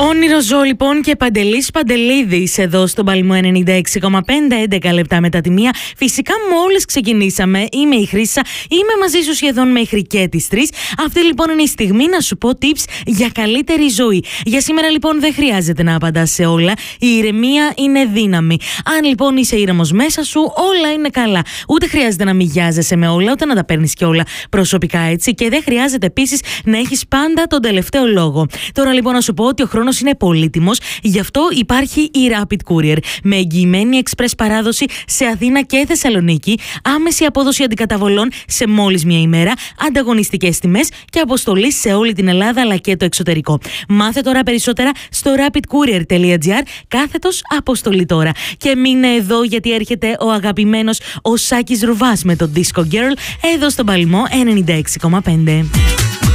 Όνειρο ζω λοιπόν και Παντελής Παντελίδης εδώ στον Παλμό 96,5, 11 λεπτά μετά τη μία. Φυσικά μόλις ξεκινήσαμε, είμαι η Χρύσα, είμαι μαζί σου σχεδόν μέχρι και τις 3. Αυτή λοιπόν είναι η στιγμή να σου πω tips για καλύτερη ζωή. Για σήμερα λοιπόν δεν χρειάζεται να απαντάς σε όλα, η ηρεμία είναι δύναμη. Αν λοιπόν είσαι ήρεμος μέσα σου, όλα είναι καλά. Ούτε χρειάζεται να μοιάζεσαι με όλα, ούτε να τα παίρνεις και όλα προσωπικά, έτσι. Και δεν χρειάζεται επίσης να έχεις πάντα τον τελευταίο λόγο. Τώρα λοιπόν να σου πω ότι ο χρόνος είναι πολύτιμος, γι' αυτό υπάρχει η Rapid Courier με εγγυημένη express παράδοση σε Αθήνα και Θεσσαλονίκη, άμεση απόδοση αντικαταβολών σε μόλις μια ημέρα, ανταγωνιστικές τιμές και αποστολή σε όλη την Ελλάδα αλλά και το εξωτερικό. Μάθε τώρα περισσότερα στο rapidcourier.gr/αποστολή τώρα. Και μείνε εδώ γιατί έρχεται ο αγαπημένος ο Σάκης Ρουβάς με το Disco Girl εδώ στον Παλμό 96,5.